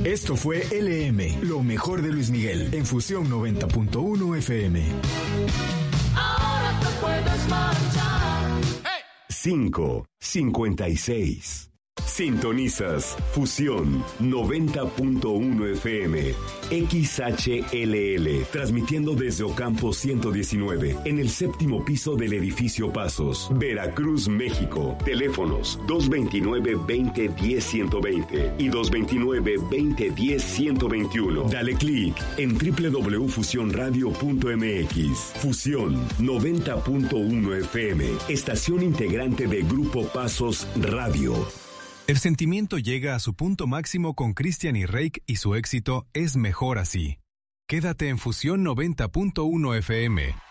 Esto fue LM, lo mejor de Luis Miguel, en Fusión 90.1 FM. Ahora te puedes marchar. 5:56. Sintonizas Fusión 90.1 FM, XHLL, transmitiendo desde Ocampo 119, en el séptimo piso del edificio Pasos, Veracruz, México. Teléfonos 229-2010-120 y 229-2010-121. Dale clic en www.fusionradio.mx. Fusión 90.1 FM, estación integrante de Grupo Pasos Radio. El sentimiento llega a su punto máximo con Christian y Reik y su éxito Es Mejor Así. Quédate en Fusión 90.1 FM.